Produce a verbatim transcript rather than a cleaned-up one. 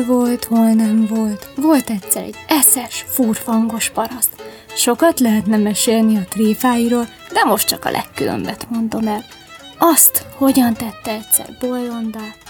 Volt, hol nem volt. Volt egyszer egy eszes, furfangos paraszt. Sokat lehetne mesélni a tréfáiról, de most csak a legkülönbet mondom el. Azt, hogyan tette egyszer bolondá,